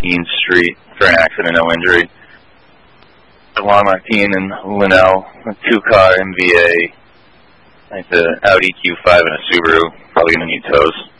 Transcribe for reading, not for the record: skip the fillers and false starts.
Martine Street for an accident, no injury. Juan Martine and Linnell, a 2-car MVA, like the Audi Q5 and a Subaru, probably going to need tows.